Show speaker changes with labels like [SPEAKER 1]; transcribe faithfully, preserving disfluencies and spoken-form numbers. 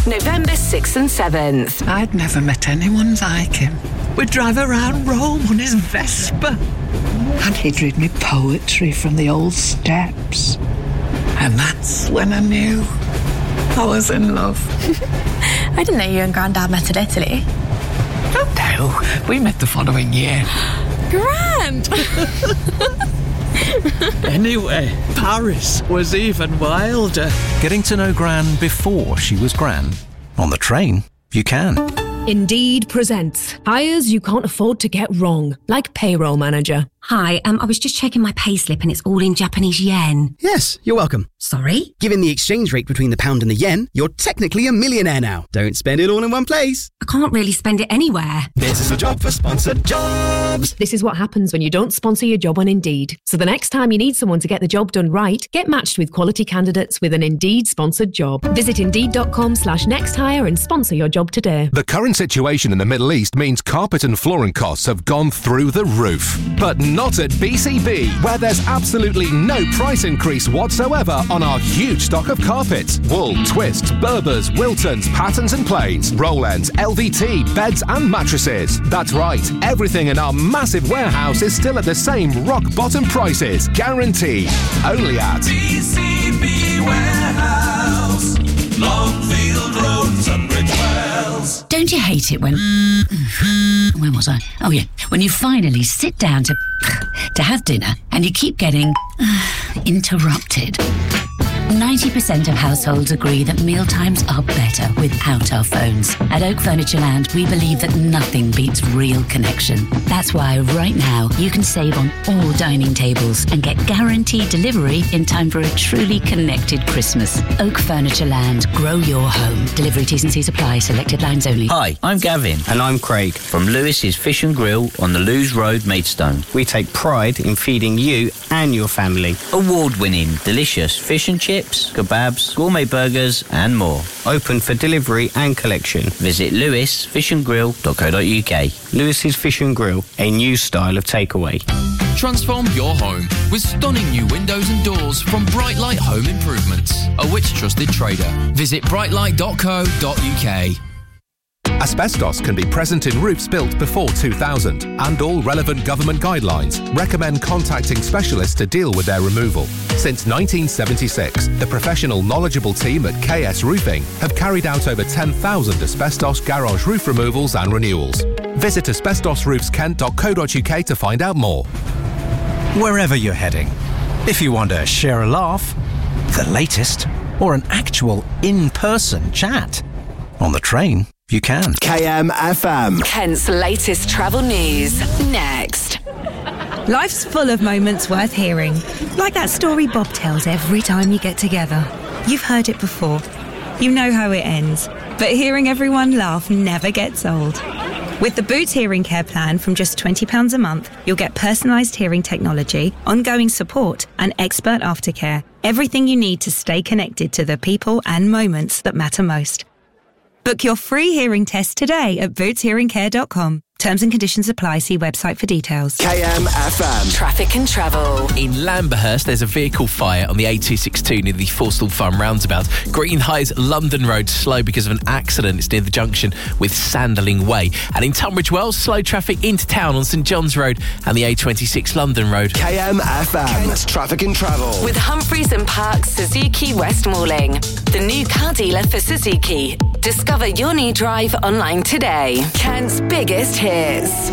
[SPEAKER 1] November sixth and seventh.
[SPEAKER 2] I'd never met anyone like him. We'd drive around Rome on his Vespa. And he'd read me poetry from the old steps. And that's when I knew I was in love.
[SPEAKER 3] I didn't know you and Grandad met in Italy.
[SPEAKER 2] Oh no, we met the following year.
[SPEAKER 3] Grand!
[SPEAKER 2] Anyway, Paris was even wilder.
[SPEAKER 4] Getting to know Gran before she was Gran. On the train, you can.
[SPEAKER 5] Indeed presents hires you can't afford to get wrong, like Payroll Manager.
[SPEAKER 6] Hi, um, I was just checking my payslip and it's all in Japanese yen.
[SPEAKER 7] Yes, you're welcome.
[SPEAKER 6] Sorry?
[SPEAKER 7] Given the exchange rate between the pound and the yen, you're technically a millionaire now. Don't spend it all in one place.
[SPEAKER 6] I can't really spend it anywhere.
[SPEAKER 7] This is a job for sponsored jobs.
[SPEAKER 5] This is what happens when you don't sponsor your job on Indeed. So the next time you need someone to get the job done right, get matched with quality candidates with an Indeed sponsored job. Visit Indeed.com slash next hire and sponsor your job today.
[SPEAKER 8] The current situation in the Middle East means carpet and flooring costs have gone through the roof. But not at B C B, where there's absolutely no price increase whatsoever on our huge stock of carpets. Wool, twists, Berbers, Wiltons, patterns and plains, roll ends, L V T, beds and mattresses. That's right, everything in our massive warehouse is still at the same rock bottom prices, guaranteed. Only at
[SPEAKER 9] B C B Warehouse, Longfield Road, Tunbridge Wells.
[SPEAKER 6] Don't you hate it when... Where was I? Oh yeah, when you finally sit down to... to have dinner and you keep getting... interrupted. ninety percent of households agree that mealtimes are better without our phones. At Oak Furniture Land, we believe that nothing beats real connection. That's why right now you can save on all dining tables and get guaranteed delivery in time for a truly connected Christmas. Oak Furniture Land, grow your home. Delivery T's and C's apply, selected lines only.
[SPEAKER 10] Hi, I'm Gavin.
[SPEAKER 7] And I'm Craig.
[SPEAKER 10] From Lewis's Fish and Grill on the Lewes Road, Maidstone.
[SPEAKER 7] We take pride in feeding you and your family.
[SPEAKER 10] Award-winning, delicious fish and chips, kebabs, gourmet burgers and more.
[SPEAKER 7] Open for delivery and collection.
[SPEAKER 10] Visit lewis fish and grill dot co dot uk.
[SPEAKER 7] Lewis's Fish and Grill, a new style of takeaway.
[SPEAKER 11] Transform your home with stunning new windows and doors from Brightlight Home Improvements, a Which trusted trader. Visit brightlight dot co dot uk.
[SPEAKER 8] Asbestos can be present in roofs built before two thousand, and all relevant government guidelines recommend contacting specialists to deal with their removal. Since nineteen seventy-six, the professional, knowledgeable team at K S Roofing have carried out over ten thousand asbestos garage roof removals and renewals. Visit asbestos roofs kent dot co dot uk to find out more.
[SPEAKER 4] Wherever you're heading, if you want to share a laugh, the latest, or an actual in-person chat, on the train, you can.
[SPEAKER 12] K M F M.
[SPEAKER 1] Kent's latest travel news, next.
[SPEAKER 13] Life's full of moments worth hearing, like that story Bob tells every time you get together. You've heard it before. You know how it ends, but hearing everyone laugh never gets old. With the Boots Hearing Care plan from just twenty pounds a month, you'll get personalised hearing technology, ongoing support and expert aftercare. Everything you need to stay connected to the people and moments that matter most. Book your free hearing test today at boots hearing care dot com. Terms and conditions apply. See website for details.
[SPEAKER 12] K M F M.
[SPEAKER 1] Traffic and travel.
[SPEAKER 11] In Lamberhurst, there's a vehicle fire on the A two sixty-two near the Forstall Farm roundabout. Green High's London Road slow because of an accident. It's near the junction with Sanderling Way. And in Tunbridge Wells, slow traffic into town on St John's Road and the A twenty-six London Road.
[SPEAKER 12] K M F M. Kent's Traffic and Travel.
[SPEAKER 1] With Humphreys and Parks Suzuki West Malling, the new car dealer for Suzuki. Discover your new drive online today. Kent's biggest hits.